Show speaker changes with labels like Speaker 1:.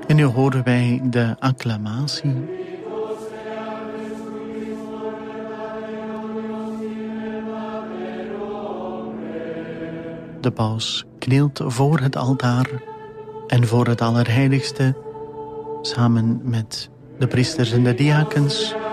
Speaker 1: En nu horen wij de acclamatie. De paus knielt voor het altaar en voor het Allerheiligste, samen met de priesters en de diakens,